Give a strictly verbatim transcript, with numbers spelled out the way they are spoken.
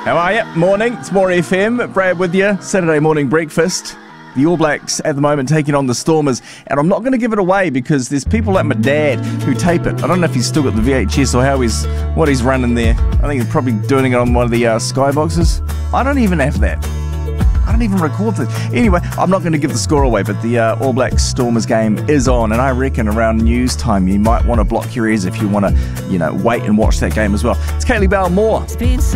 How are you? Morning, it's More F M. Brad with you. Saturday morning breakfast. The All Blacks at the moment taking on the Stormers, and I'm not going to give it away because there's people like my dad who tape it. I don't know if he's still got the V H S or how he's what he's running there. I think he's probably doing it on one of the uh, skyboxes. I don't even have that. I don't even record this. Anyway, I'm not going to give the score away, but the uh, All Blacks Stormers game is on, and I reckon around news time you might want to block your ears if you want to, you know, wait and watch that game as well. It's Kaylee Bell Moore.